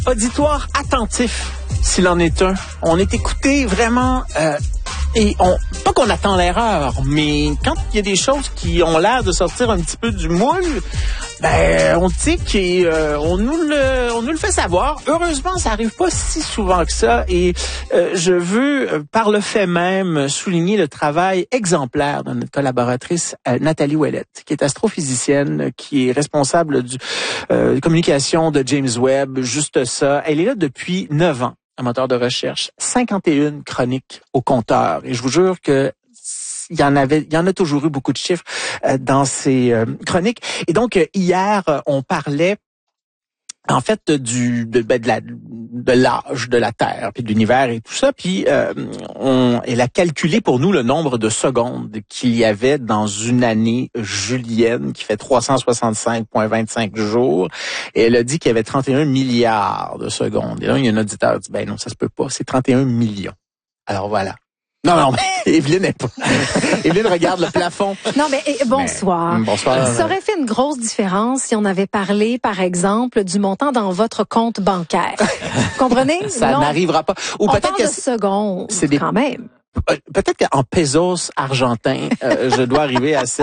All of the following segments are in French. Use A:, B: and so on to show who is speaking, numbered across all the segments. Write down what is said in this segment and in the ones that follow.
A: Auditoire attentif, s'il en est un. On est écouté vraiment... Et pas qu'on attend l'erreur, mais quand il y a des choses qui ont l'air de sortir un petit peu du moule, on tique et on nous le fait savoir. Heureusement, ça arrive pas si souvent que ça. Et je veux, par le fait même, souligner le travail exemplaire de notre collaboratrice Nathalie Ouellette, qui est astrophysicienne, qui est responsable du communication de James Webb. Juste ça. Elle est là depuis 9 ans. Un moteur de recherche, 51 chroniques au compteur. Et je vous jure que il y en a toujours eu beaucoup de chiffres dans ces chroniques. Et donc, hier, on parlait en fait de l'âge de la Terre puis de l'univers et tout ça, puis elle a calculé pour nous le nombre de secondes qu'il y avait dans une année julienne qui fait 365,25 jours, et elle a dit qu'il y avait 31 milliards de secondes. Et là, il y a un auditeur qui dit non, ça se peut pas, c'est 31 millions. Alors voilà. Non, mais Evelyne n'est pas. Evelyne regarde le plafond.
B: Non, mais bonsoir.
A: Bonsoir.
B: Ça aurait fait une grosse différence si on avait parlé, par exemple, du montant dans votre compte bancaire. Vous comprenez?
A: Ça n'arrivera pas. Ou
B: on
A: peut-être
B: parle
A: que
B: de secondes, quand même.
A: Peut-être qu'en pesos argentins, je dois arriver à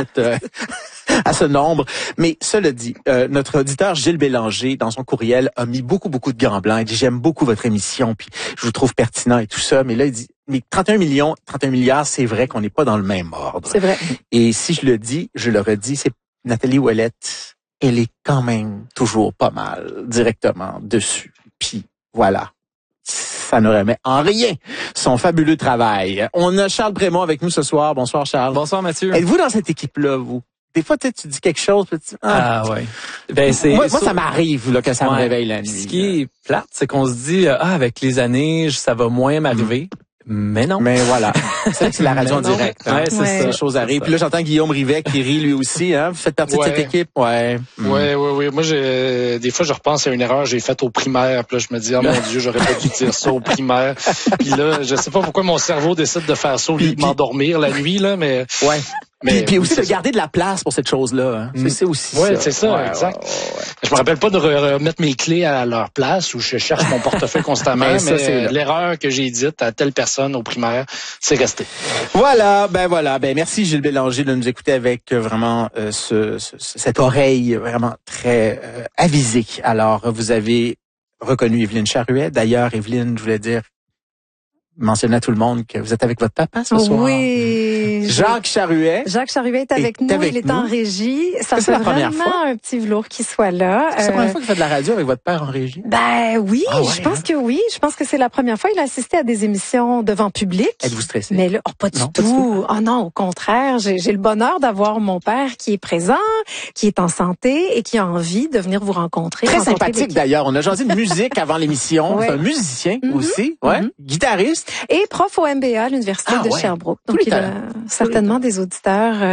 A: à ce nombre. Mais cela dit, notre auditeur Gilles Bélanger, dans son courriel, a mis beaucoup de gants blancs. Il dit, j'aime beaucoup votre émission, puis je vous trouve pertinent et tout ça. Mais là, il dit, mais 31 milliards, c'est vrai qu'on n'est pas dans le même ordre.
B: C'est vrai.
A: Et si je le dis, je le redis, c'est Nathalie Ouellette, elle est quand même toujours pas mal directement dessus. Puis voilà. Ça ne remet en rien son fabuleux travail. On a Charles Brémond avec nous ce soir. Bonsoir, Charles.
C: Bonsoir, Mathieu.
A: Êtes-vous dans cette équipe-là, vous? Des fois, tu dis quelque chose,
C: ouais.
A: Moi, ça m'arrive là que ça me réveille la nuit.
C: Ce qui est plate, c'est qu'on se dit, avec les années, ça va moins m'arriver. Mais non.
A: Mais voilà. C'est la radio en direct.
C: Ouais, c'est ça.
A: Les choses arrivent. Puis là, j'entends Guillaume Rivet qui rit lui aussi. Hein? Vous faites partie de cette équipe. Ouais.
D: Oui. Moi, des fois, je repense à une erreur que j'ai faite au primaire. Puis là, je me dis, oh mon Dieu, j'aurais pas dû dire ça au primaire. Puis là, je sais pas pourquoi mon cerveau décide de faire ça au lieu de m'endormir la nuit, là, mais...
A: Ouais. Puis aussi de garder de la place pour cette chose-là. Hein. C'est aussi ça.
D: Oui, c'est ça, exact. Ouais. Je me rappelle pas de remettre mes clés à leur place ou je cherche mon portefeuille constamment, mais l'erreur que j'ai dite à telle personne au primaire, c'est resté.
A: Voilà. Merci Gilles Bélanger de nous écouter avec vraiment cette oreille vraiment très avisée. Alors, vous avez reconnu Evelyne Charuet. D'ailleurs, Evelyne, je voulais dire, mentionner à tout le monde que vous êtes avec votre papa ce soir.
B: Oui.
A: Jacques Charuet.
B: Jacques Charuet est avec nous. Il est en régie. Ça fait vraiment un petit velours qu'il soit là.
A: C'est la première fois qu'il fait de la radio avec votre père en régie?
B: Oui, je pense que oui. Je pense que c'est la première fois. Il a assisté à des émissions devant public.
A: Êtes-vous stressé?
B: Mais là, pas du tout. Oh non, au contraire. J'ai le bonheur d'avoir mon père qui est présent, qui est en santé et qui a envie de venir vous rencontrer.
A: Très sympathique d'ailleurs. On a jasé de musique avant l'émission. Ouais. C'est un musicien aussi. Ouais. Guitariste.
B: Et prof au MBA à l'Université de Sherbrooke. Donc, il a certainement des auditeurs